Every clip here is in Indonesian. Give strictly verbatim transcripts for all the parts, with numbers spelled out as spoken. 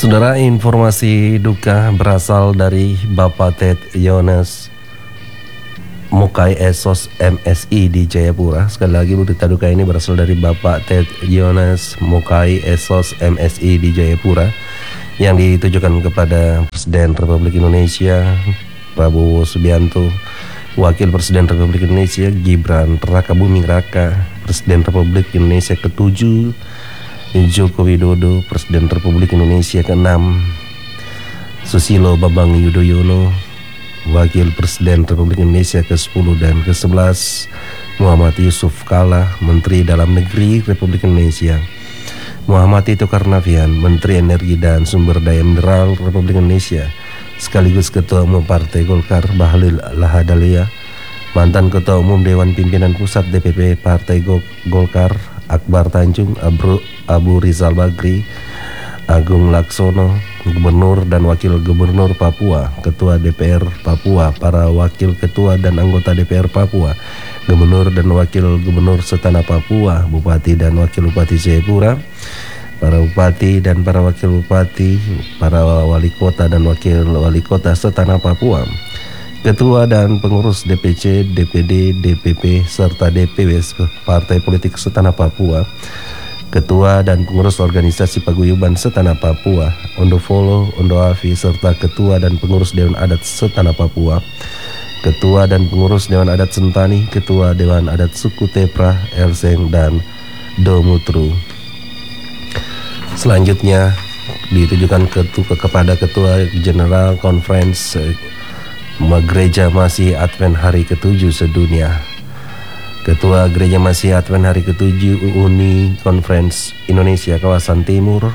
Saudara, informasi duka berasal dari Bapak Ted Yones Mukai Esos M S I di Jayapura. Sekali lagi berita duka ini berasal dari Bapak Ted Yones Mukai Esos M S I di Jayapura yang ditujukan kepada Presiden Republik Indonesia Prabowo Subianto, Wakil Presiden Republik Indonesia Gibran Rakabuming Raka, Presiden Republik Indonesia ketujuh Joko Widodo, Presiden Republik Indonesia keenam Susilo Bambang Yudhoyono, Wakil Presiden Republik Indonesia ke sepuluh dan ke sebelas Muhammad Yusuf Kalla, Menteri Dalam Negeri Republik Indonesia, Muhammad Tito Karnavian, Menteri Energi dan Sumber Daya Mineral Republik Indonesia, sekaligus Ketua Umum Partai Golkar Bahlil Lahadalia, mantan Ketua Umum Dewan Pimpinan Pusat D P P Partai Golkar Akbar Tanjung, Abu, Abu Rizal Bakri, Agung Laksono, Gubernur dan Wakil Gubernur Papua, Ketua D P R Papua, para Wakil Ketua dan Anggota D P R Papua, Gubernur dan Wakil Gubernur Setanah Papua, Bupati dan Wakil Bupati Jayapura, para Bupati dan para Wakil Bupati, para Wali Kota dan Wakil Wali Kota Setanah Papua, Ketua dan pengurus D P C, D P D, D P P, serta D P W Partai Politik Setanah Papua, Ketua dan pengurus organisasi paguyuban Setanah Papua, Ondofolo, Ondoafi, serta Ketua dan pengurus Dewan Adat Setanah Papua, Ketua dan pengurus Dewan Adat Sentani, Ketua Dewan Adat Suku Tepra, Elseng, dan Domutru. Selanjutnya ditujukan ketua, kepada Ketua General Conference Gereja Masih Advent Hari ketujuh sedunia, Ketua Gereja Masih Advent Hari ketujuh Uni Conference Indonesia Kawasan Timur,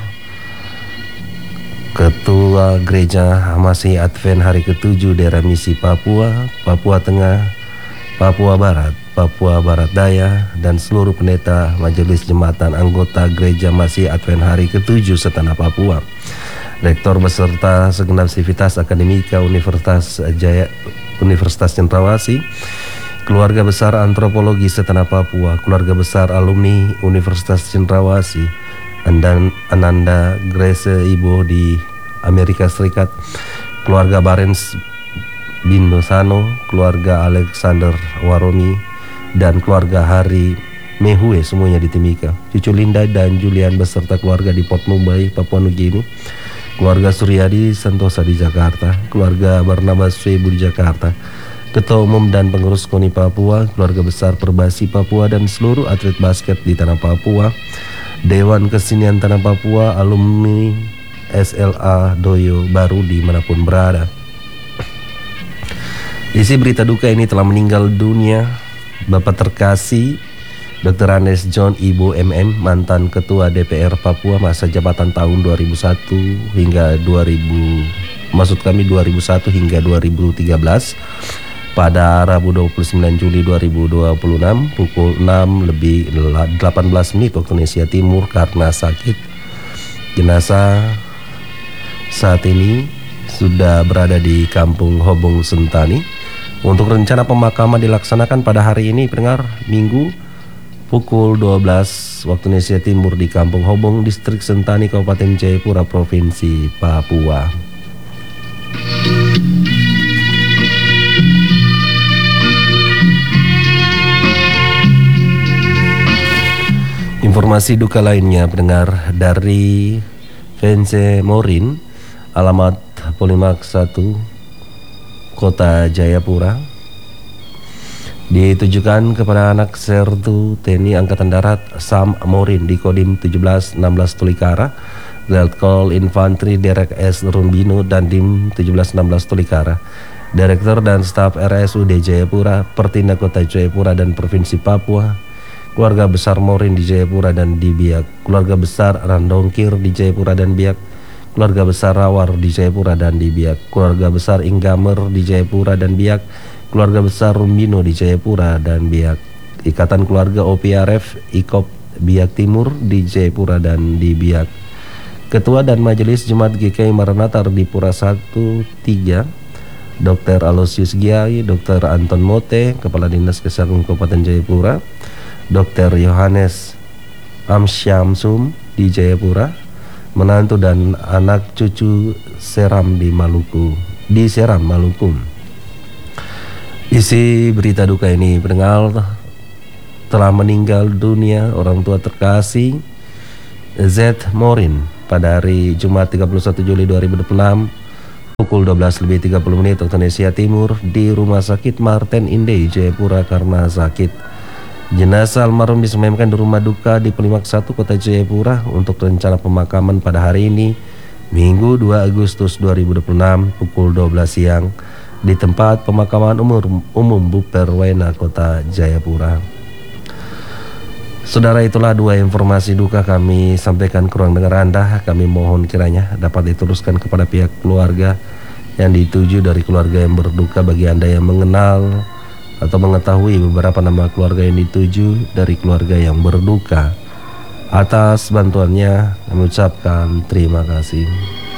Ketua Gereja Masih Advent Hari ketujuh Daerah Misi Papua, Papua Tengah, Papua Barat, Papua Barat Daya, dan seluruh pendeta Majelis Jembatan anggota Gereja Masih Advent Hari ketujuh Setanah Papua, Rektor beserta segenap sivitas akademika Universitas Jaya Universitas Cendrawasih, keluarga besar antropologi Setanah Papua, keluarga besar alumni Universitas Cendrawasih, Andan, Ananda Grace Ibo di Amerika Serikat, keluarga Barens Bindosano, keluarga Alexander Waromi, dan keluarga Hari Mehue semuanya di Timika, cucu Linda dan Julian beserta keluarga di Port Numbai, Papua Nugini, keluarga Suryadi Santosa di Jakarta, keluarga Barnabas Swebu di Jakarta, Ketua Umum dan pengurus KONI Papua, keluarga besar Perbasi Papua dan seluruh atlet basket di Tanah Papua, Dewan Kesenian Tanah Papua, alumni S L A Doyo Baru dimanapun berada. Isi berita duka ini telah meninggal dunia Bapak terkasih Doktor Andes John Ibo M M, mantan Ketua D P R Papua masa jabatan tahun dua ribu satu hingga dua ribu, maksud kami dua ribu satu hingga dua ribu tiga belas, pada Rabu dua puluh sembilan Juli dua ribu dua puluh enam pukul enam lebih delapan belas menit waktu Indonesia Timur karena sakit. Jenazah saat ini sudah berada di Kampung Hobong Sentani. Untuk rencana pemakaman dilaksanakan pada hari ini, pendengar, Minggu pukul dua belas waktu Indonesia Timur di Kampung Hobong, Distrik Sentani, Kabupaten Jayapura, Provinsi Papua. Informasi duka lainnya, pendengar, dari Vence Morin, alamat Polimak satu, Kota Jayapura, ditujukan kepada anak Sertu T N I Angkatan Darat Sam Morin di Kodim tujuh belas enam belas Tolikara, Letkol Infantri Derek S. Rumbino dan Dim tujuh belas enam belas Tolikara, Direktur dan Staf R S U D Jayapura, Pertindak Kota Jayapura dan Provinsi Papua, keluarga besar Morin di Jayapura dan di Biak, keluarga besar Randongkir di Jayapura dan Biak, keluarga besar Rawar di Jayapura dan di Biak, keluarga besar Inggamer di Jayapura dan Biak, keluarga besar Rumbino di Jayapura dan Biak, Ikatan Keluarga O P R F Ikop Biak Timur di Jayapura dan di Biak, Ketua dan Majelis Jemaat G K I Maranatar di Pura satu tiga, Dokter Alosius Giai, Dokter Anton Mote, Kepala Dinas Kesehatan Kabupaten Jayapura, Dokter Yohanes Amsyamsum di Jayapura, menantu dan anak cucu Seram di Maluku, di Seram, Maluku. Isi berita duka ini, pendengar, telah meninggal dunia orang tua terkasih Z Morin pada hari Jumat tiga puluh satu Juli dua ribu dua puluh enam pukul dua belas lebih tiga puluh menit waktu Indonesia Timur di Rumah Sakit Martin Indah, Jayapura karena sakit. Jenazah almarhum disemayamkan di rumah duka di Pelimak satu Kota Jayapura untuk rencana pemakaman pada hari ini, Minggu dua Agustus dua ribu dua puluh enam pukul dua belas siang di tempat pemakaman umum, umum Buper Wena Kota Jayapura. Saudara, itulah dua informasi duka kami sampaikan ke ruang dengar Anda. Kami mohon kiranya dapat diteruskan kepada pihak keluarga yang dituju dari keluarga yang berduka. Bagi Anda yang mengenal atau mengetahui beberapa nama keluarga yang dituju dari keluarga yang berduka, atas bantuannya kami ucapkan terima kasih.